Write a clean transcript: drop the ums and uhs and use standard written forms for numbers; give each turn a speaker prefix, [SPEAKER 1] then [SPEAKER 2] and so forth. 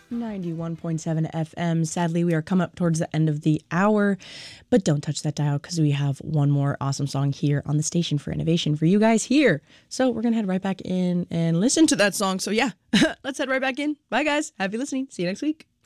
[SPEAKER 1] 91.7 FM. Sadly, we are coming up towards the end of the hour, but don't touch that dial because we have one more awesome song here on the station for innovation for you guys here. So we're going to head right back in and listen to that song. So yeah, let's head right back in. Bye guys. Happy listening. See you next week.